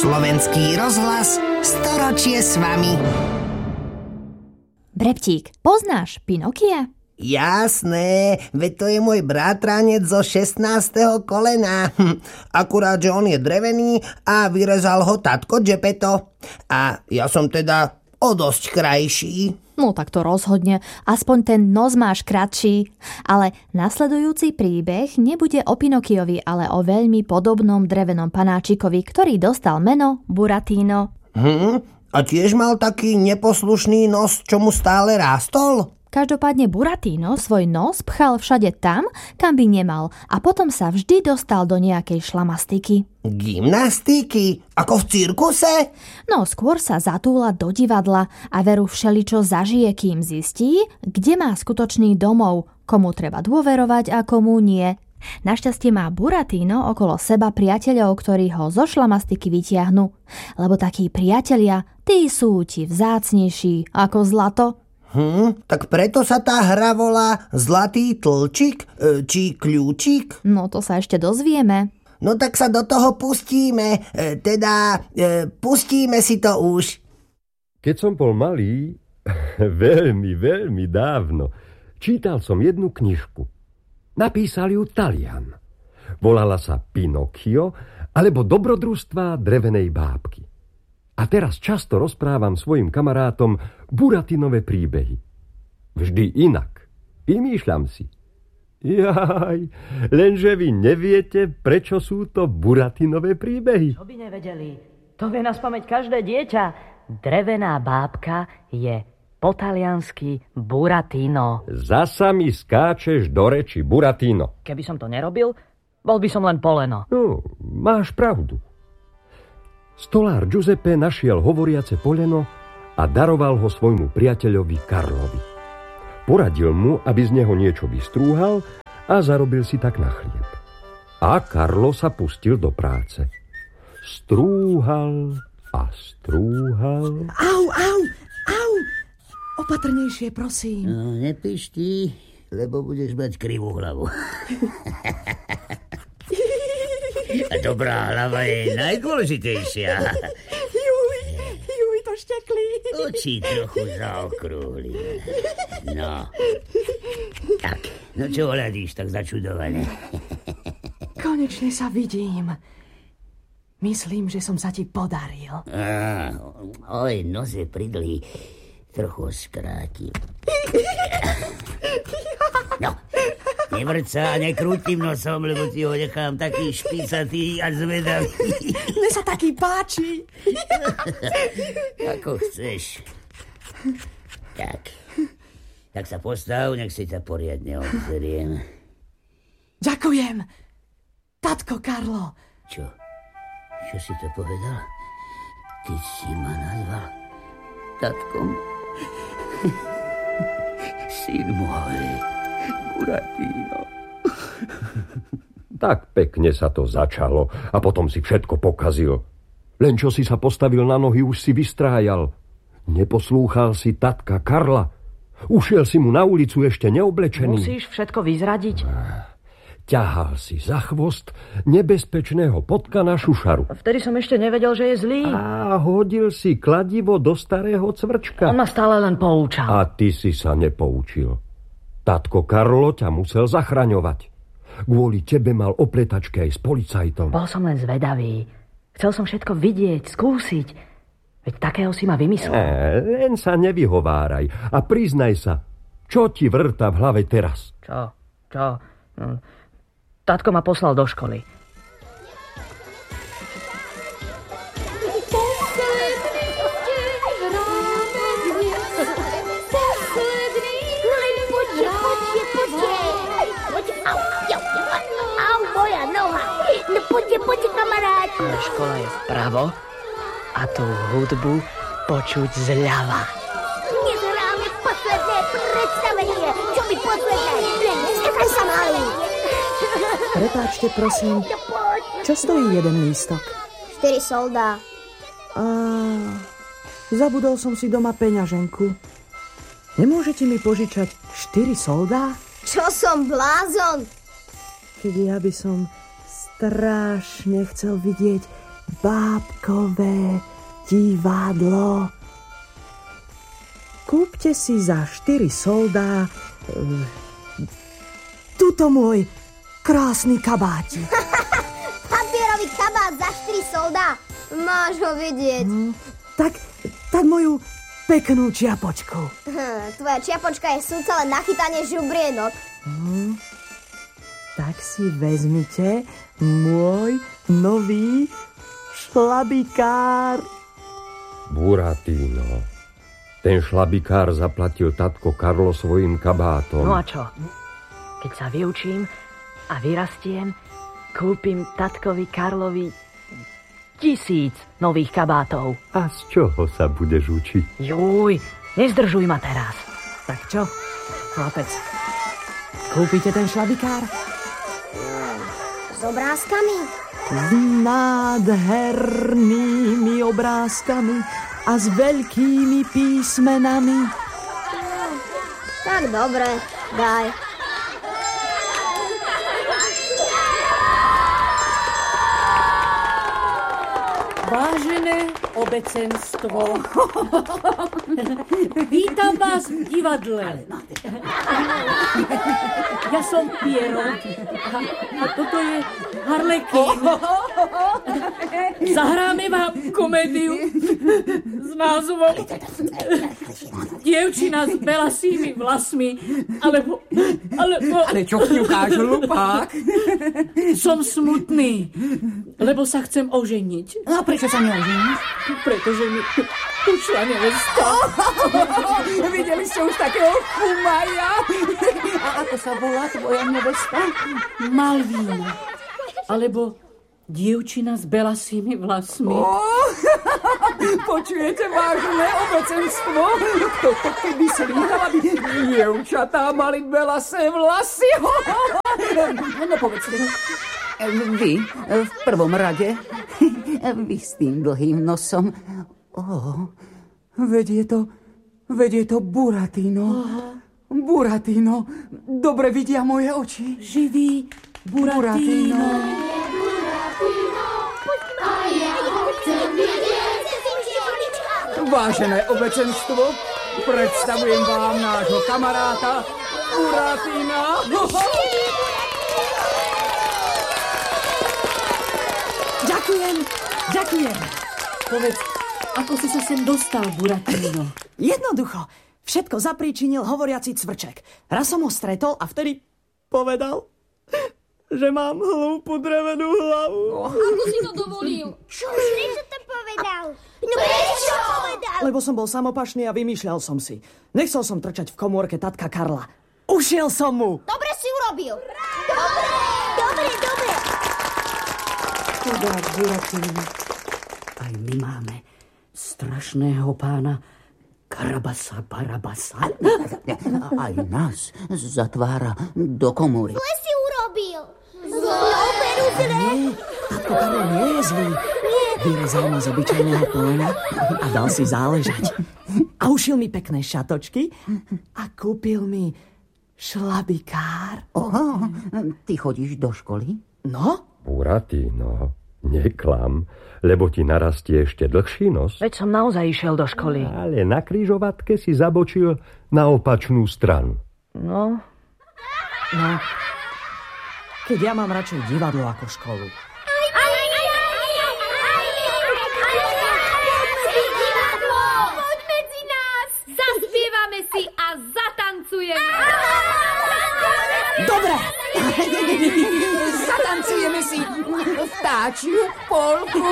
Slovenský rozhlas, storočie s vami. Breptík, poznáš Pinokia? Jasné, veď to je môj bratranec zo 16. kolena. Akurát, že on je drevený a vyrezal ho tatko Geppetto. A ja som teda o dosť krajší. No tak to rozhodne, aspoň ten nos máš kratší. Ale nasledujúci príbeh nebude o Pinokiovi, ale o veľmi podobnom drevenom panáčikovi, ktorý dostal meno Buratino. A tiež mal taký neposlušný nos, čo mu stále rástol? Každopádne Buratino svoj nos pchal všade tam, kam by nemal a potom sa vždy dostal do nejakej šlamastiky. Gymnastiky? Ako v cirkuse? No, skôr sa zatúla do divadla a veru všeličo zažije, kým zistí, kde má skutočný domov, komu treba dôverovať a komu nie. Našťastie má Buratino okolo seba priateľov, ktorí ho zo šlamastiky vytiahnu. Lebo takí priatelia, tí sú ti vzácnejší ako zlato. Tak preto sa tá hra volá Zlatý tlčik či kľúčik? No to sa ešte dozvieme. No tak sa do toho pustíme, pustíme si to už. Keď som bol malý, veľmi dávno, čítal som jednu knižku. Napísal ju Talian. Volala sa Pinokio, alebo Dobrodružstvá drevenej bábky. A teraz často rozprávam svojim kamarátom Buratinové príbehy. Vždy inak. Vymýšľam si. Jaj, lenže vy neviete, prečo sú to Buratinové príbehy. Čo by nevedeli? To vie naspamäť každé dieťa. Drevená bábka je po taliansky Buratino. Zasa mi skáčeš do reči, Buratino. Keby som to nerobil, bol by som len poleno. No, máš pravdu. Stolár Giuseppe našiel hovoriace poleno a daroval ho svojmu priateľovi Karlovi. Poradil mu, aby z neho niečo vystrúhal a zarobil si tak na chlieb. A Karlo sa pustil do práce. Strúhal a strúhal. Au! Opatrnejšie, prosím. No, nepišti, lebo budeš mať krivú hlavu. A dobrá hlava je najdôležitejšia. Juj, to štekli. Oči trochu zaokrúhli. No. Tak, no čo hľadíš tak začudované? Konečne sa vidím. Myslím, že som sa ti podaril. Oj, noze pridlý. Trochu skrátim. No, nevrť sa a nekrútim nosom, lebo ti ho nechám taký špicatý a zvedavý. Mne sa taký páči. Ako chceš. Tak sa postav, nech si ťa poriadne obzeriem. Ďakujem. Tatko Karlo. Čo si to povedal? Ty si ma nazval tatkom? Syn môj, Buratino. Tak pekne sa to začalo a potom si všetko pokazil. Len čo si sa postavil na nohy, už si vystrájal. Neposlúchal si tatka Karla. Ušiel si mu na ulicu ešte neoblečený. Musíš všetko vyzradiť. Ťahal si za chvost nebezpečného potka na šušaru. Vtedy som ešte nevedel, že je zlý. A hodil si kladivo do starého cvrčka. On ma stále len poučal. A ty si sa nepoučil. Tatko Karlo ťa musel zachraňovať. Kvôli tebe mal o pletačke aj s policajtom. Bol som len zvedavý. Chcel som všetko vidieť, skúsiť. Veď takého si ma vymyslel. Len sa nevyhováraj a priznaj sa, čo ti vrta v hlave teraz? Čo? Tatko ma poslal do školy. Au, moja noha. No poďte, kamaráti. Ale škola je vpravo a tú hudbu počuť zľava. Dnes hráme posledné predstavenie. Čo mi posledné? Nechaj sa malý. Prepáčte, prosím. Čo stojí jeden lístok? 4 soldá. Zabudol som si doma peňaženku. Nemôžete mi požičať 4 soldá? Čo som blázon? Keď ja by som strašne chcel vidieť, bábkové divadlo. Kúpte si za 4 soldá tuto môj krásny kabátik. Papierový kabát za 4 soldá. Máš ho vidieť. Tak moju peknú čiapočku. Tvoja čiapočka je súca len na chytanie žubrienok. Tak si vezmite môj nový šlabikár. Buratino, ten šlabikár zaplatil tatko Karlo svojim kabátom. No a čo? Keď sa vyučím a vyrastiem, kúpim tatkovi Karlovi 1000 nových kabátov. A z čoho sa budeš učiť? Júj, nezdržuj ma teraz. Tak čo, chlapec? Kúpite ten šlabikár? S obrázkami? S nádhernými obrázkami a s veľkými písmenami. Tak dobre, daj. Vážené obecenstvo, vítam vás v divadle. Ja som Piero a toto je Harlequin. Zahráme vám komédiu s názvom Dievčina s belasými vlasmi, alebo... Ale čo chňukáš, hlupák? Som smutný, lebo sa chcem oženiť. A prečo sa neoženíš? Pretože mi ušla nevesta. Videli ste už takého chumaja? A ako sa volá tvoja nevesta? Malvína. Alebo dievčina s belasými vlasmi. Počujete, vážne obecenstvo? Kto to keby slýchal, aby dievčatá mali belasé vlasy? No povedzte. Vy, v prvom rade, vy s tým dlhým nosom. Veď je to Buratino. Buratino, dobre vidia moje oči. Živý Buratino. Vážené obecenstvo, predstavujem vám nášho kamaráta Buratina. Ďakujem. Povedz, ako si sa sem dostal, Buratino? Jednoducho. Všetko zapríčinil hovoriaci cvrček. Raz som ho stretol a vtedy povedal, že mám hlúpu drevenú hlavu. Ako si to dovolil? Prečo to povedal? No prečo povedal? Lebo som bol samopašný a vymýšľal som si. Nechcel som trčať v komórke tatka Karla. Ušiel som mu. Dobre si urobil. Dobre. Chudák Buratino. Aj my máme strašného pána Karabasa Barabasa. Aj nás zatvára do komory. Zle si urobil. Zloberu zle. Nie, tatko Karlo nie je zlý. Vyrezal ma z obyčajného polena a dal si záležať. A ušil mi pekné šatočky a kúpil mi šlabikár. Ty chodíš do školy? No? Buratino, neklam, lebo ti narastie ešte dlhší nos. Veď som naozaj išiel do školy. Ale na križovatke si zabočil na opačnú stranu. No, Keď ja mám radšej divadlo ako školu. Poď medzi nás. Zaspievame si a zatancujeme. Dobre! Zatancujeme si vtáčiu polku.